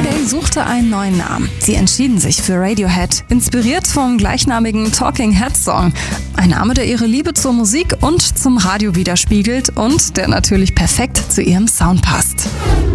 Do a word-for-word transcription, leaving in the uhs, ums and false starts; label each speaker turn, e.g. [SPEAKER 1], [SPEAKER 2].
[SPEAKER 1] Friday suchte einen neuen Namen. Sie entschieden sich für Radiohead, inspiriert vom gleichnamigen Talking Heads Song. Ein Name, der ihre Liebe zur Musik und zum Radio widerspiegelt und der natürlich perfekt zu ihrem Sound passt.